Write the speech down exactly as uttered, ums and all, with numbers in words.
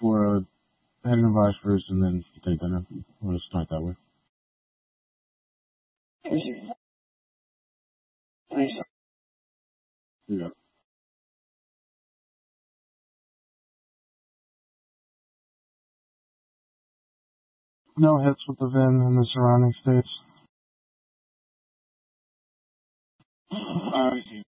for a head and advice first, and then take dinner. We'll start that way. Yeah. No hits with the V I N in the surrounding states. I see.